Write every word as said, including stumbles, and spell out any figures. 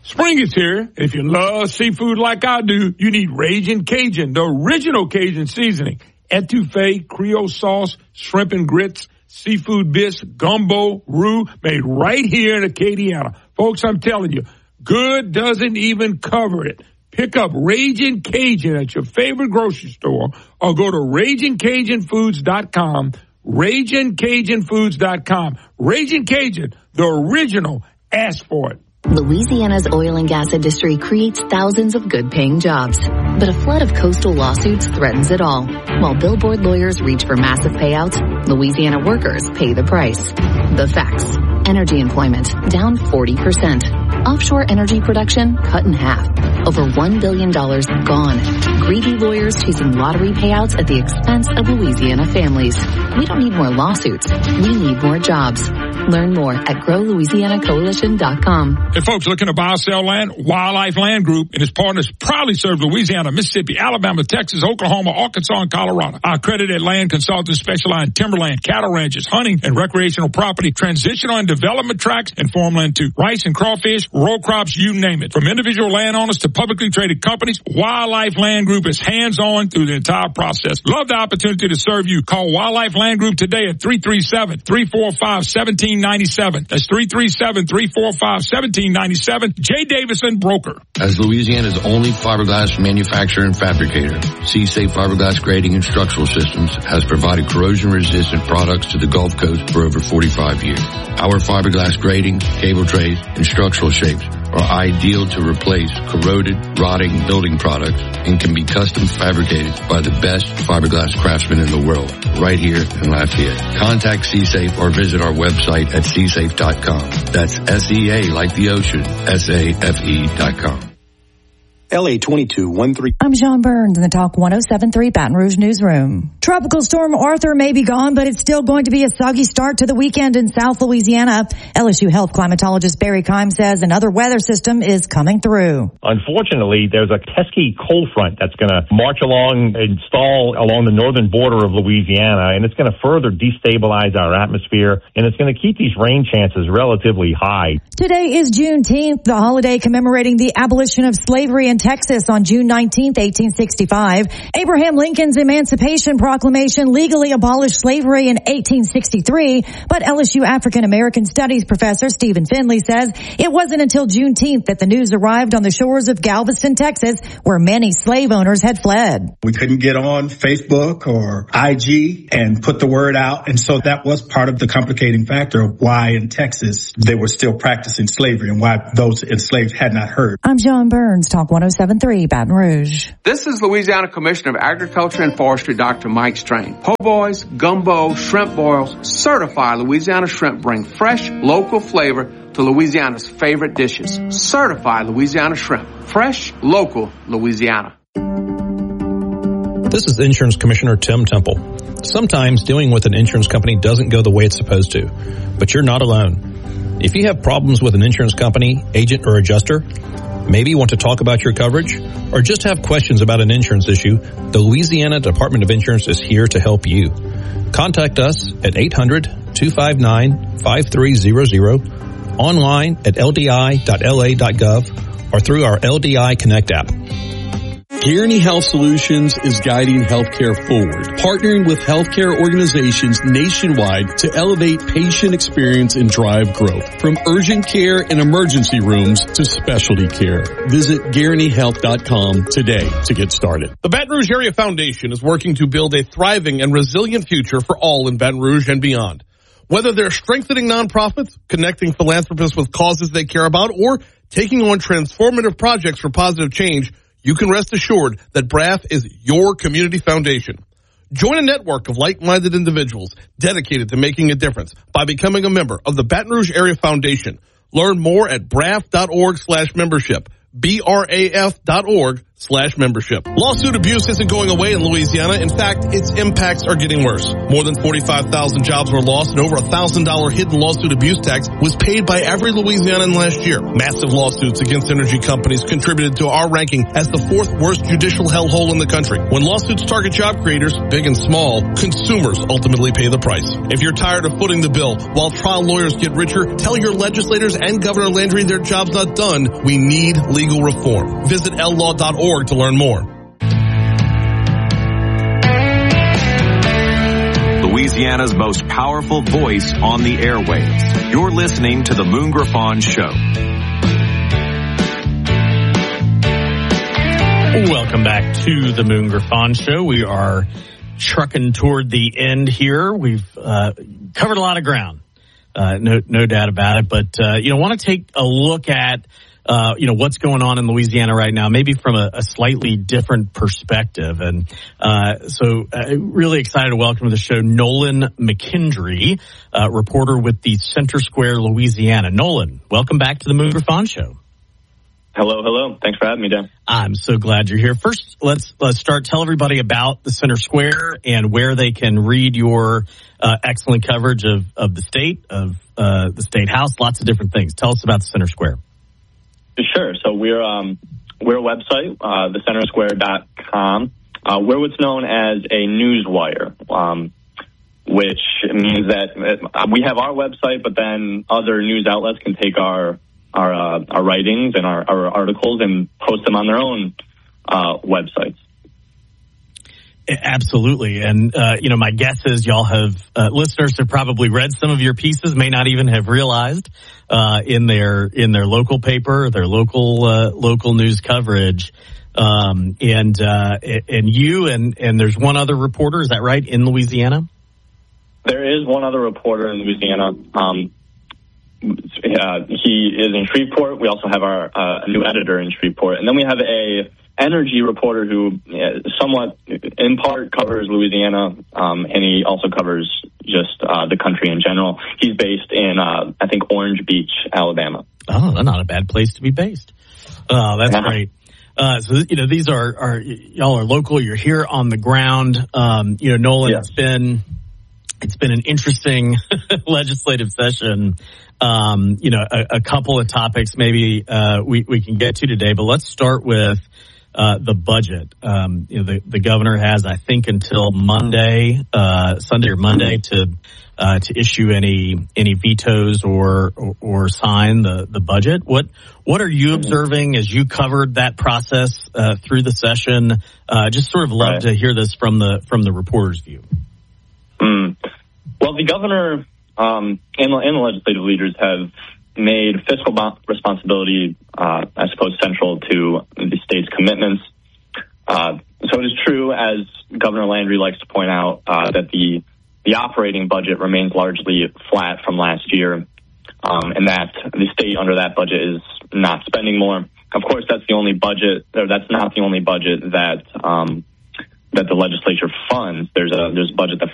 Spring is here. If you love seafood like I do, you need Ragin' Cajun, the original Cajun seasoning. Etouffee, Creole sauce, shrimp and grits, seafood bisque, gumbo, roux, made right here in Acadiana. Folks, I'm telling you, good doesn't even cover it. Pick up Ragin' Cajun at your favorite grocery store or go to Ragin Cajun Foods dot com. Ragin Cajun Foods dot com. Ragin' Cajun, the original. Ask for it. Louisiana's oil and gas industry creates thousands of good-paying jobs, but a flood of coastal lawsuits threatens it all. While billboard lawyers reach for massive payouts, Louisiana workers pay the price. The facts. Energy employment down forty percent. Offshore energy production cut in half. Over one billion dollars gone. Greedy lawyers chasing lottery payouts at the expense of Louisiana families. We don't need more lawsuits. We need more jobs. Learn more at grow louisiana coalition dot com. Hey, folks, looking to buy or sell land? Wildlife Land Group and its partners proudly serve Louisiana, Mississippi, Alabama, Texas, Oklahoma, Arkansas, and Colorado. Our accredited land consultants specialize in timberland, cattle ranches, hunting, and recreational property, transitional and development tracts, and farmland too. Rice and crawfish, row crops, you name it. From individual landowners to publicly traded companies, Wildlife Land Group is hands-on through the entire process. Love the opportunity to serve you. Call Wildlife Land Group today at three three seven, three four five, one seven nine seven. That's three three seven, three four five, one seven nine seven. Jay Davison, broker. As Louisiana's only fiberglass manufacturer and fabricator, C-Safe Fiberglass Grading and Structural Systems has provided corrosion-resistant products to the Gulf Coast for over forty-five years. Our fiberglass grading, cable trays, and structural shapes are ideal to replace corroded, rotting building products and can be custom fabricated by the best fiberglass craftsmen in the world, right here in Lafayette. Contact C-Safe or visit our website at c safe dot com. That's S E A like the ocean, S A F E dot com. L A twenty-two thirteen. I'm John Burns in the Talk one oh seven point three Baton Rouge Newsroom. Tropical storm Arthur may be gone, but it's still going to be a soggy start to the weekend in South Louisiana. L S U health climatologist Barry Keim says another weather system is coming through. Unfortunately, there's a pesky cold front that's going to march along, install along the northern border of Louisiana, and it's going to further destabilize our atmosphere, and it's going to keep these rain chances relatively high. Today is Juneteenth, the holiday commemorating the abolition of slavery in Texas on June nineteenth, eighteen sixty-five. Abraham Lincoln's Emancipation Proclamation legally abolished slavery in eighteen sixty-three, but L S U African American Studies professor Stephen Finley says it wasn't until Juneteenth that the news arrived on the shores of Galveston, Texas, where many slave owners had fled. We couldn't get on Facebook or I G and put the word out, and so that was part of the complicating factor of why in Texas they were still practicing slavery and why those enslaved had not heard. I'm John Burns, Talk one oh seven point three Baton Rouge. This is Louisiana Commissioner of Agriculture and Forestry, Doctor Mike Strain. Po' boys, gumbo, shrimp boils, certified Louisiana shrimp bring fresh, local flavor to Louisiana's favorite dishes. Certified Louisiana shrimp. Fresh, local, Louisiana. This is Insurance Commissioner Tim Temple. Sometimes dealing with an insurance company doesn't go the way it's supposed to, but you're not alone. If you have problems with an insurance company, agent, or adjuster, maybe you want to talk about your coverage, or just have questions about an insurance issue, the Louisiana Department of Insurance is here to help you. Contact us at eight hundred, two five nine, five three zero zero, online at l d i dot l a dot gov, or through our L D I Connect app. Guaranty Health Solutions is guiding healthcare forward, partnering with healthcare organizations nationwide to elevate patient experience and drive growth. From urgent care and emergency rooms to specialty care. Visit guaranty health dot com today to get started. The Baton Rouge Area Foundation is working to build a thriving and resilient future for all in Baton Rouge and beyond. Whether they're strengthening nonprofits, connecting philanthropists with causes they care about, or taking on transformative projects for positive change, you can rest assured that B R A F is your community foundation. Join a network of like-minded individuals dedicated to making a difference by becoming a member of the Baton Rouge Area Foundation. Learn more at braf dot org slash membership, B R A F dot org slash membership. Lawsuit abuse isn't going away in Louisiana. In fact, its impacts are getting worse. More than forty-five thousand jobs were lost, and over a one thousand dollars hidden lawsuit abuse tax was paid by every Louisianan last year. Massive lawsuits against energy companies contributed to our ranking as the fourth worst judicial hellhole in the country. When lawsuits target job creators, big and small, consumers ultimately pay the price. If you're tired of footing the bill while trial lawyers get richer, tell your legislators and Governor Landry their job's not done. We need legal reform. Visit L law dot org to learn more. Louisiana's most powerful voice on the airwaves. You're listening to The Moon Griffon Show. Welcome back to The Moon Griffon Show. We are trucking toward the end here. We've uh, covered a lot of ground, uh, no, no doubt about it. But, uh, you know, want to take a look at Uh, you know, what's going on in Louisiana right now, maybe from a, a slightly different perspective. And uh, so uh, really excited to welcome to the show Nolan McKendry, uh, reporter with the Center Square, Louisiana. Nolan, welcome back to the Moon Griffon Show. Hello, hello. Thanks for having me, Dan. I'm so glad you're here. First, let's let's start. Tell everybody about the Center Square and where they can read your uh, excellent coverage of, of the state, of uh, the State House, lots of different things. Tell us about the Center Square. Sure. So we're um, we're a website, uh, the center square dot com. Uh, we're what's known as a newswire, um, which means that uh, we have our website, but then other news outlets can take our our uh, our writings and our, our articles and post them on their own uh, websites. Absolutely. And, uh, you know, my guess is y'all have, uh, listeners have probably read some of your pieces, may not even have realized, uh, in their, in their local paper, their local, uh, local news coverage. Um, and, uh, and you and, and there's one other reporter, is that right, in Louisiana? There is one other reporter in Louisiana. Um, uh, he is in Shreveport. We also have our, uh, new editor in Shreveport. And then we have a, energy reporter who uh, somewhat, in part, covers Louisiana, um, and he also covers just uh, the country in general. He's based in, uh, I think, Orange Beach, Alabama. Oh, not a bad place to be based. Oh, that's uh-huh. great. Uh, so, you know, these are, are, y'all are local. You're here on the ground. Um, you know, Nolan, yes. it's been, it's been an interesting legislative session. Um, you know, a, a couple of topics maybe uh, we, we can get to today, but let's start with Uh, the budget. Um, you know, the, the governor has, I think, until Monday, uh, Sunday or Monday to, uh, to issue any, any vetoes or, or, or sign the, the budget. What, what are you observing as you covered that process, uh, through the session? Uh, just sort of love right. to hear this from the, from the reporter's view. Mm. Well, the governor, um, and, and the legislative leaders have made fiscal responsibility, uh, I suppose, central to the state's commitments. Uh, so it is true, as Governor Landry likes to point out, uh, that the the operating budget remains largely flat from last year, um, and that the state under that budget is not spending more. Of course, that's the only budget, or that's not the only budget that um, that the legislature funds. There's a there's a budget that